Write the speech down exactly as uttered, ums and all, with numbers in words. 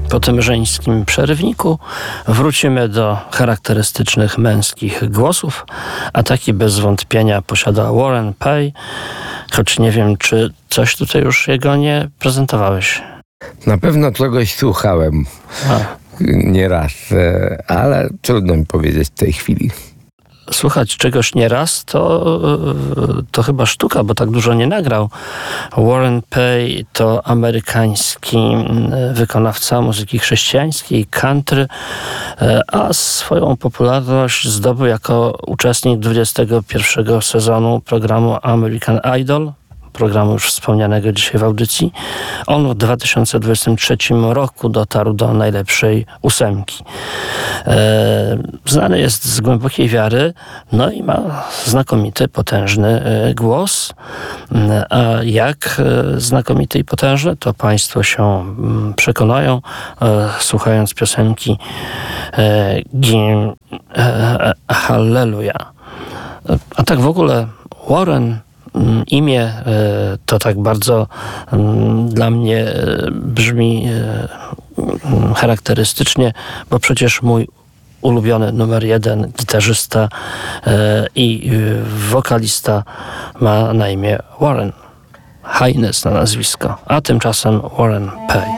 Po tym żeńskim przerywniku wrócimy do charakterystycznych męskich głosów, a taki bez wątpienia posiada Warren Pay, choć nie wiem, czy coś tutaj już jego nie prezentowałeś. Na pewno czegoś słuchałem A. nieraz, ale trudno mi powiedzieć w tej chwili. Słuchać czegoś nieraz, to, to chyba sztuka, bo tak dużo nie nagrał. Warren Pay to amerykański wykonawca muzyki chrześcijańskiej, country, a swoją popularność zdobył jako uczestnik dwudziestego pierwszego sezonu programu American Idol, programu już wspomnianego dzisiaj w audycji. On w dwa tysiące dwudziestym trzecim roku dotarł do najlepszej ósemki. E, znany jest z głębokiej wiary, no i ma znakomity, potężny e, głos. A jak e, znakomity i potężny, to Państwo się m, przekonają, e, słuchając piosenki e, Gim e, e, Hallelujah. A tak w ogóle Warren, imię to tak bardzo dla mnie brzmi charakterystycznie, bo przecież mój ulubiony numer jeden gitarzysta i wokalista ma na imię Warren. Haynes na nazwisko, a tymczasem Warren Pay.